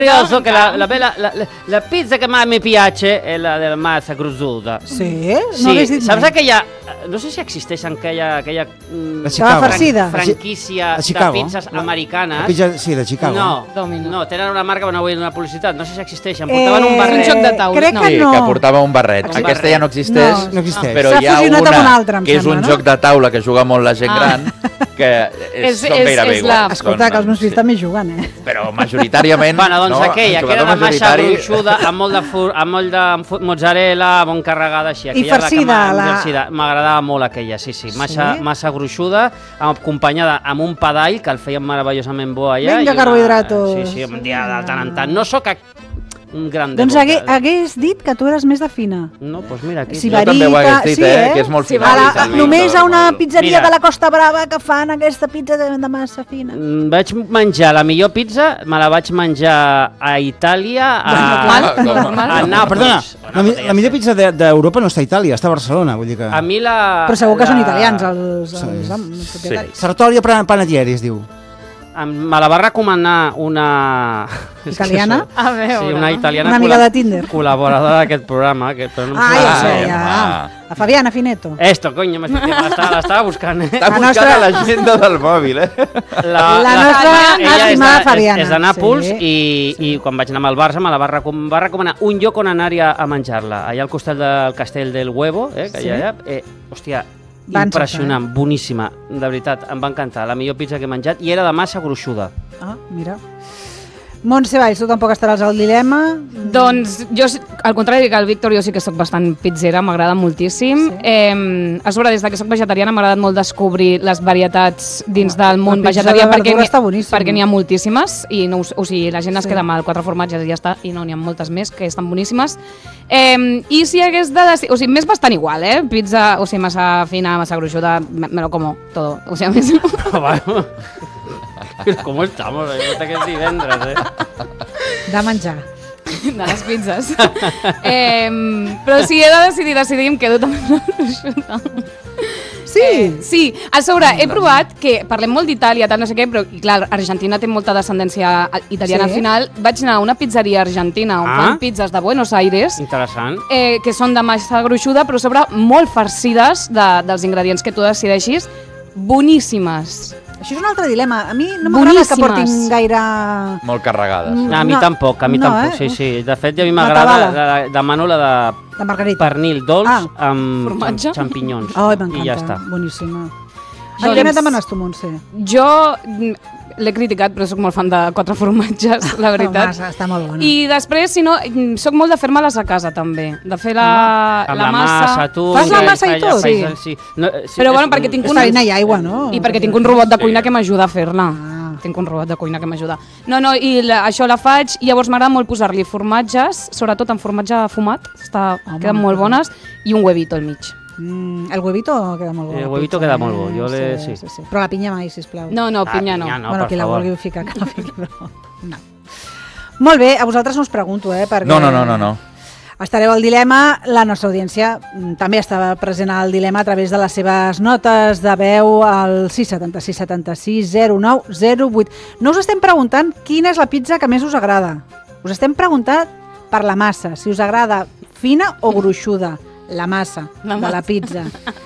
curioso che la pizza che más me piace è la della massa grusuda. Sí? Sí, saps aquella... No sé si existeix aquella franquícia de pizzas americanes. Sí, de Chicago. No, tenen una marca, però no vull dir una publicitat. No sé si existeixen. Portaven un barret. Un joc de taula. Crec que no. Sí, que portava un barret. Aquesta ja no existeix, però hi ha una que és un joc de taula que juga molt la gent gran, que són gairebé iguals. Escolta, que els meus fills també juguen, Però majoritàriament... Bueno, doncs aquella, que era de massa gruixuda, amb molt de mozzarella, bon carregada, així. I farcida. M'agradava molt aquella, sí. Massa gruixuda, acompanyada amb un padall, que el feien meravellosament bo allà. Vinga, carbohidratos. Sí, un dia de tant en tant. No sóc un gran doncs hagués dit que tu eres més de fina. No, doncs mira, aquí... Jo també ho hagués dit, que és molt fina. Només a una pizzeria de la Costa Brava que fan aquesta pizza de massa fina. Vaig menjar la millor pizza, me la vaig menjar a Itàlia, a Nàpols. Perdona, la millor pizza d'Europa no està a Itàlia, està a Barcelona, vull dir que... Però segur que són italians els propietaris. Sartoria Panettieri es diu. Me la va recomanar una... Italiana? Sí, una italiana. Una amiga de Tinder. Col·laboradora d'aquest programa. Ja sé. La Fabiana Fineto. Esto, coño, l'estava buscant. Està buscant a l'agenda del mòbil, La nostra estimada Fabiana. És de Nàpols i quan vaig anar amb el Barça me la va recomanar un lloc on anar a menjar-la. Allà al costat del Castell del Huevo, que hi ha allà. Hòstia, impressionant, boníssima, de veritat, em va encantar, la millor pizza que he menjat i era de massa gruixuda. Mira. Montse Valls, tu tampoc estaràs al dilema? Doncs jo, al contrari que el Víctor, jo sí que soc bastant pizzera, m'agrada moltíssim. A sobre, des que soc vegetariana, m'ha agradat molt descobrir les varietats dins del món vegetarià, perquè n'hi ha moltíssimes, i la gent es queda amb 4 formatges i ja està, i no, n'hi ha moltes més que estan boníssimes. I si hagués de decidir, m'és bastant igual, pizza, massa fina, massa gruixuda, me lo como todo, més... ¿Cómo estamos? Que és divendres, De menjar. De les pizzas. Però si he de decidir, em quedo també amb la gruixuda. Sí, a sobre he provat que parlem molt d'Itàlia, tal, no sé què, però clar, Argentina té molta descendència italiana. Al final vaig anar a una pizzeria argentina on fan pizzas de Buenos Aires, interessant, que són de massa gruixuda, però a sobre molt farcides dels ingredients que tu decideixis, boníssimes. Això és un altre dilema. A mi no m'agrada que portin gaire... Molt carregades. A mi tampoc, sí. De fet, a mi m'agrada, demano la de pernil dolç amb xampinyons. I ja està. Boníssima. Què me demanes tu, Montse? Jo l'he criticat, però soc molt fan de 4 formatges, la veritat. Està molt bona. I després, si no, soc molt de fer-me-les a casa, també. De fer la massa. Fas la massa i tot? Sí. Però bueno, perquè tinc una... farina i aigua, no? I perquè tinc un robot de cuina que m'ajuda a fer-la. Tinc un robot de cuina que m'ajuda. No, i això la faig, i llavors m'agrada molt posar-li formatges, sobretot amb formatge fumat, queden molt bones, i un huevito al mig. El huevito queda molt bo. El huevito queda molt bo, sí. Però la pinya mai, sisplau. No, pinya no. Bueno, qui la vulgui ficar, que la fiqui, però... No. Molt bé, a vosaltres no us pregunto, perquè... No. Estareu al dilema, la nostra audiència també està present al dilema a través de les seves notes de veu al 676 76 09 08. No us estem preguntant quina és la pizza que més us agrada. Us estem preguntant per la massa, si us agrada fina o gruixuda. La massa de la pizza.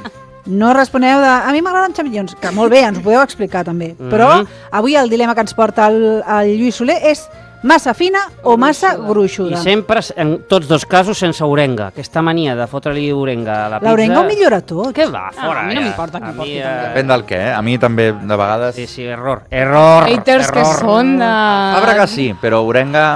No responeu de... A mi m'agraden xampinyons, que molt bé, ens ho podeu explicar també. Però avui el dilema que ens porta el Lluís Soler és massa fina o massa gruixuda. I sempre, en tots dos casos, sense orenga. Aquesta mania de fotre-li orenga a la pizza... L'orenga ho millora tot. Què va, fora. A mi no m'importa que porti també. Depèn del què, a mi també, de vegades... Sí, error. Haters que són de... Arbre que sí, però orenga...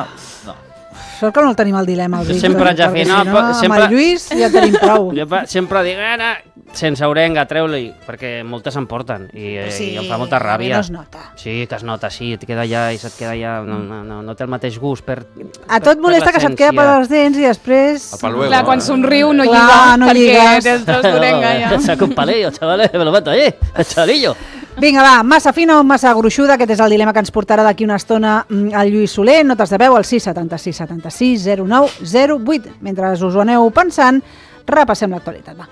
Sort que no el tenim al dilema. Sempre ja fent... Amb el Lluís ja tenim prou. Jo sempre dic, sense orenga, treu-li, perquè moltes se'n porten i em fa molta ràbia. No es nota. Sí, que es nota, sí, et queda allà i se't queda allà, no té el mateix gust per... A tot molesta que se't queda per les dents i després... Clar, quan somriu no lliga, perquè té els tros d'orenga ja. Saca un palillo, chavales, me lo meto ahí, el chavalillo. Vinga, va, massa fina o massa gruixuda, aquest és el dilema que ens portarà d'aquí una estona el Lluís Soler. Notes de veu al 676 76 09 08. Mentre us ho aneu pensant, repassem l'actualitat, va.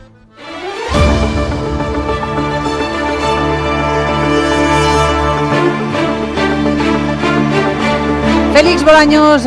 Félix Bolaños,